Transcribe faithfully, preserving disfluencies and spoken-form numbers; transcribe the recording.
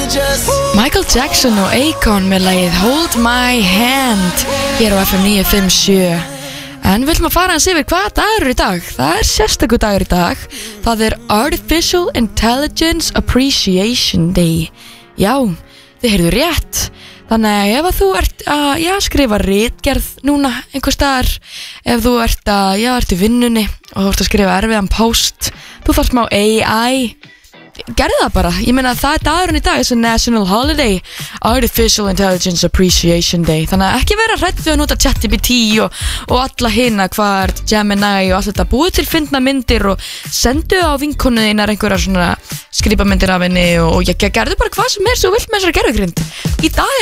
Michael Jackson og Akon með lagið Hold My Hand hér á F M níu fimm sjö. En við viljum að fara hans yfir hvaða dagur er í dag. Það er sérstakur dagur í dag. Það er Artificial Intelligence Appreciation Day. Já, þið heyrðu rétt. Þannig að ef að þú ert að já, skrifa ritgerð núna einhver staðar, ef þú ert að já, ert í vinnunni og þú ert að skrifa erfiðan post, þú þarf smá A I, gerðu það bara. Ég meina það er dagurinn í dag, þessi National Holiday, Artificial Intelligence Appreciation Day. Þannig að ekki vera hrædd við að nota ChatGPT og, og alla hina, hvað er Gemini og allt þetta, búið til fyndna myndir og sendu á vinkonu þínar einhverjar svona skrifamyndir af henni og, og ég gerðu bara hvað sem er svo vilt með þessari gerðugrind. Í dag er